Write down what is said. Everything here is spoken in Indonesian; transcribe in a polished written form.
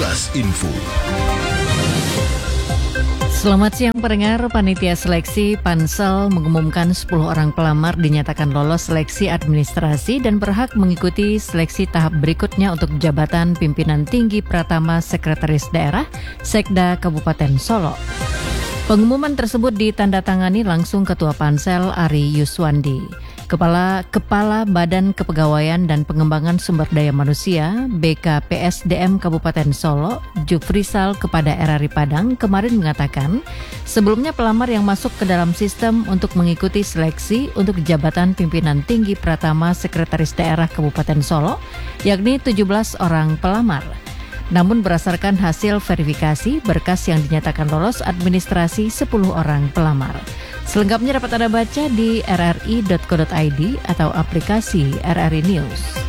Kilas Info. Selamat siang pendengar, panitia seleksi Pansel mengumumkan 10 orang pelamar dinyatakan lolos seleksi administrasi dan berhak mengikuti seleksi tahap berikutnya untuk jabatan pimpinan tinggi Pratama Sekretaris Daerah Sekda Kabupaten Solo. Pengumuman tersebut ditandatangani langsung Ketua Pansel Ari Yuswandi. Kepala Badan Kepegawaian dan Pengembangan Sumber Daya Manusia BKPSDM Kabupaten Solo, Jufrisal kepada RRI Padang kemarin mengatakan, sebelumnya pelamar yang masuk ke dalam sistem untuk mengikuti seleksi untuk jabatan pimpinan tinggi Pratama Sekretaris Daerah Kabupaten Solo, yakni 17 orang pelamar. Namun berdasarkan hasil verifikasi, berkas yang dinyatakan lolos administrasi 10 orang pelamar. Selengkapnya dapat Anda baca di rri.co.id atau aplikasi RRI News.